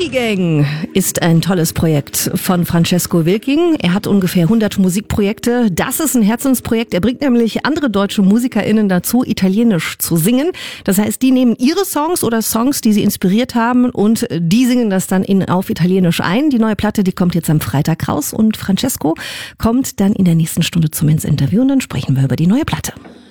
Wiki Gang ist ein tolles Projekt von Francesco Wilking. Er hat ungefähr 100 Musikprojekte. Das ist ein Herzensprojekt. Er bringt nämlich andere deutsche MusikerInnen dazu, Italienisch zu singen. Das heißt, die nehmen ihre Songs oder Songs, die sie inspiriert haben, und die singen das dann auf Italienisch ein. Die neue Platte, die kommt jetzt am Freitag raus und Francesco kommt dann in der nächsten Stunde zu mir ins Interview und dann sprechen wir über die neue Platte.